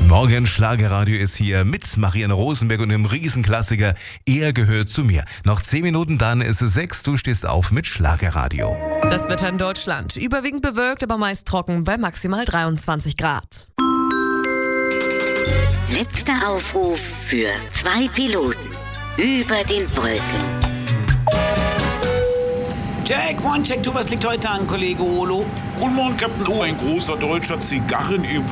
Morgen, Schlagerradio ist hier mit Marianne Rosenberg und dem Riesenklassiker Er gehört zu mir. Noch 10 Minuten, dann ist es 6. Du stehst auf mit Schlagerradio. Das Wetter in Deutschland. Überwiegend bewölkt, aber meist trocken bei maximal 23 Grad. Letzter Aufruf für 2 Piloten über den Wolken. Check, one, check, two, was liegt heute an, Kollege Olo? Guten Morgen, Captain O. Ein großer deutscher Zigarrenübung.